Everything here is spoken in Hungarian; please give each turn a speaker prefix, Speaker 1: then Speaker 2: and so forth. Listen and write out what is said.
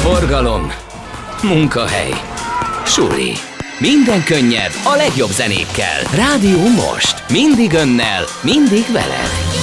Speaker 1: Forgalom, munkahely, suli. Minden könnyed a legjobb zenékkel. Rádió Most. Mindig önnel, mindig veled.